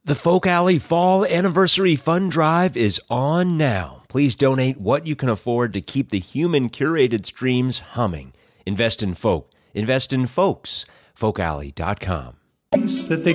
The Folk Alley Fall Anniversary Fund Drive is on now. Please donate what you can afford to keep the human-curated streams humming. Invest in folk. Invest in folks. FolkAlley.com. That they